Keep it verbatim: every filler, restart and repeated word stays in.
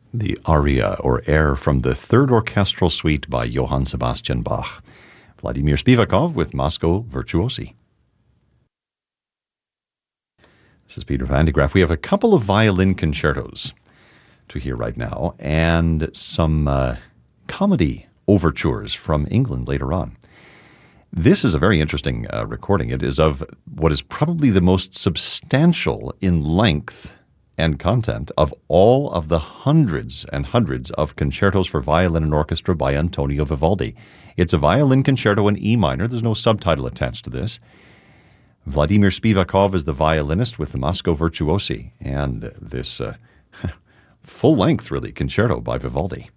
The aria, or air, from the Third Orchestral Suite by Johann Sebastian Bach. Vladimir Spivakov with Moscow Virtuosi. This is Peter Van de Graaff. We have a couple of violin concertos to hear right now, and some uh, comedy overtures from England later on. This is a very interesting uh, recording. It is of what is probably the most substantial in length and content of all of the hundreds and hundreds of concertos for violin and orchestra by Antonio Vivaldi. It's a violin concerto in E minor. There's no subtitle attached to this. Vladimir Spivakov is the violinist with the Moscow Virtuosi, and this uh, full-length, really, concerto by Vivaldi.